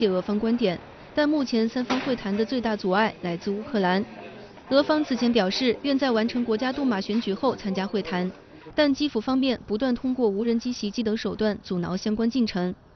俄方观点，但目前三方会谈的最大阻碍来自乌克兰。俄方此前表示愿在完成国家杜马选举后参加会谈，但基辅方面不断通过无人机袭击等手段阻挠相关进程。